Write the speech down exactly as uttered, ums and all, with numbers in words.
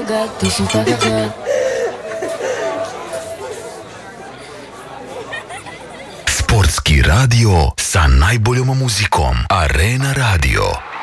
ga, ti si taka ga. Sportski radio sa najboljom muzikom. Arena Radio.